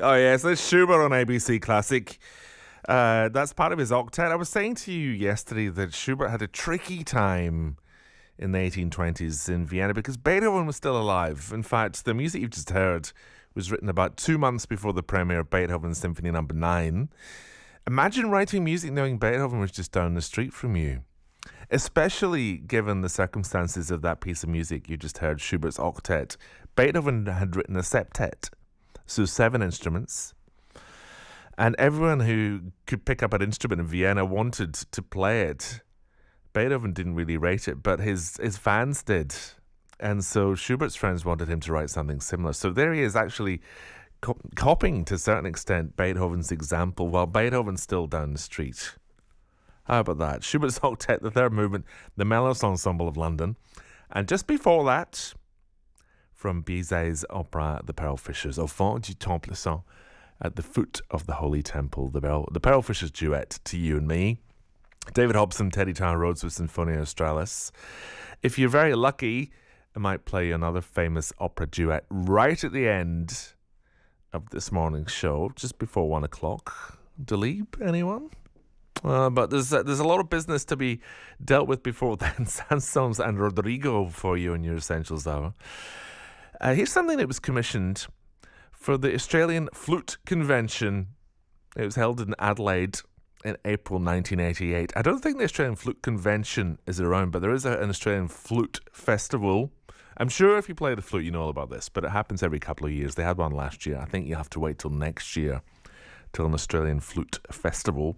Oh, yes, it's Schubert on ABC Classic. That's part of his octet. I was saying to you yesterday that Schubert had a tricky time in the 1820s in Vienna because Beethoven was still alive. In fact, the music you've just heard was written about 2 months before the premiere of Beethoven's Symphony No. 9. Imagine writing music knowing Beethoven was just down the street from you, especially given the circumstances of that piece of music you just heard, Schubert's octet. Beethoven had written a septet, so 7 instruments, and everyone who could pick up an instrument in Vienna wanted to play it. Beethoven didn't really rate it, but his fans did. And so Schubert's friends wanted him to write something similar. So there he is actually copying to a certain extent Beethoven's example while Beethoven's still down the street. How about that? Schubert's octet, the third movement, the Melos Ensemble of London. And just before that, from Bizet's opera The Pearl Fishers, Au fond du Temple Saint, at the foot of the Holy Temple, the Pearl Fishers duet, To You and Me. David Hobson, Teddy Tyler Rhodes with Sinfonia Australis. If you're very lucky, I might play you another famous opera duet right at the end of this morning's show, just before 1 o'clock. Dalib, anyone? But there's a lot of business to be dealt with before then. Sansons and Rodrigo for you in your Essentials Hour. Here's something that was commissioned for the Australian Flute Convention. It was held in Adelaide in April 1988. I don't think the Australian Flute Convention is around, but there is an Australian Flute Festival. I'm sure if you play the flute, you know all about this, but it happens every couple of years. They had one last year. I think you have to wait till next year till an Australian Flute Festival.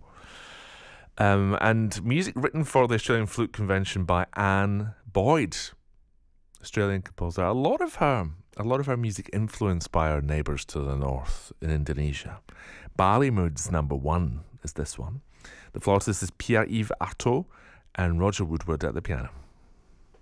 And music written for the Australian Flute Convention by Anne Boyd, Australian composer. A lot of her music influenced by our neighbours to the north in Indonesia. Bali Moods No. 1 is this one. The flautist is Pierre-Yves Artaud and Roger Woodward at the piano.